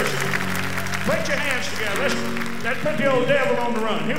mercy. Put your hands together. Let's put the old devil on the run. Here